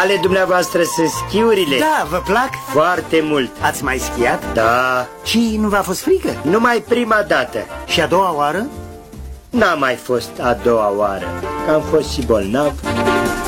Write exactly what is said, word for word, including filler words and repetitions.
Ale dumneavoastră sunt schiurile? Da, vă plac? Foarte mult. Ați mai schiat? Da. Și nu v-a fost frică? Numai prima dată. Și a doua oară? N-a mai fost a doua oară, că am fost și bolnav.